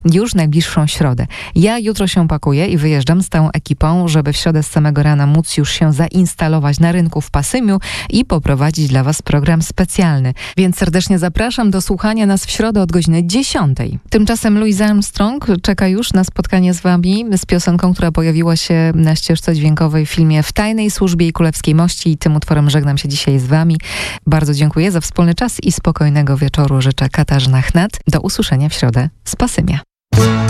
już najbliższą środę. Ja jutro się pakuję i wyjeżdżam z tą ekipą, żeby w środę z samego rana móc już się zainstalować na rynku w Pasymiu i poprowadzić dla Was program specjalny. Więc serdecznie zapraszam do słuchania nas w środę od godziny 10. Tymczasem Louis Armstrong czeka już na spotkanie z Wami z piosenką, która pojawiła się na ścieżce dźwiękowej w filmie W tajnej służbie i Królewskiej Mości i tym utworem żegnam się dzisiaj z Wami. Bardzo dziękuję za wspólny czas i spokojnego wieczoru życzę Katarzyna Chnat. Do usłyszenia w środę z Pasymia.